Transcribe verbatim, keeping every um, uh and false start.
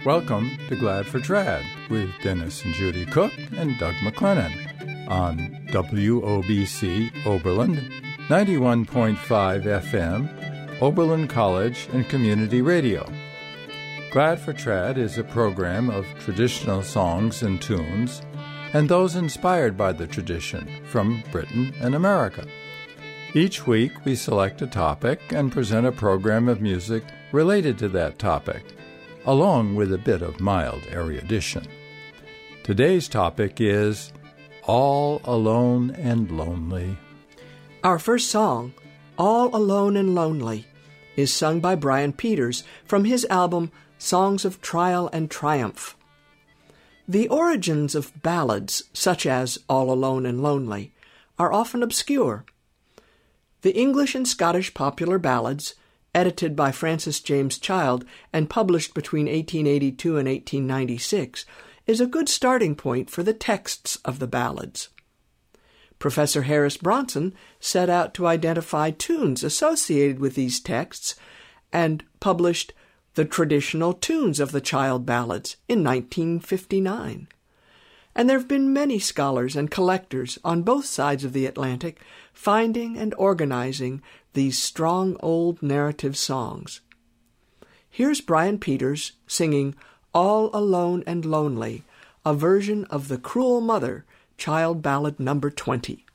Welcome to Glad for Trad with Dennis and Judy Cook and Doug McLennan on W O B C Oberlin, ninety-one point five F M, Oberlin College and Community Radio. Glad for Trad is a program of traditional songs and tunes and those inspired by the tradition from Britain and America. Each week we select a topic and present a program of music related to that topic, along with a bit of mild erudition. Today's topic is All Alone and Lonely. Our first song, All Alone and Lonely, is sung by Brian Peters from his album Songs of Trial and Triumph. The origins of ballads, such as All Alone and Lonely, are often obscure. The English and Scottish popular ballads, edited by Francis James Child and published between eighteen eighty-two and eighteen ninety-six, is a good starting point for the texts of the ballads. Professor Harris Bronson set out to identify tunes associated with these texts and published The Traditional Tunes of the Child Ballads in nineteen fifty-nine. And there have been many scholars and collectors on both sides of the Atlantic finding and organizing these strong old narrative songs. Here's Brian Peters singing All Alone and Lonely, a version of The Cruel Mother, Child Ballad number twenty.